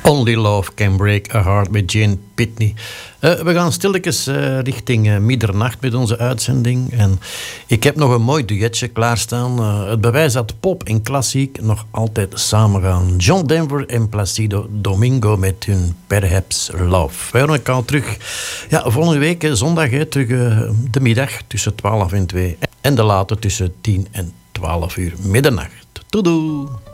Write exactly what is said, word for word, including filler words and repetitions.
Only Love Can Break a Heart met Jane Pitney. Uh, we gaan stilletjes uh, richting uh, middernacht met onze uitzending. En ik heb nog een mooi duetje klaarstaan. Uh, het bewijs dat pop en klassiek nog altijd samengaan. John Denver en Placido Domingo met hun Perhaps Love. We horen elkaar terug ja, volgende week, uh, zondag, hè, terug uh, de middag tussen twaalf en twee. En de late tussen tien en twaalf uur middernacht. Doei doei!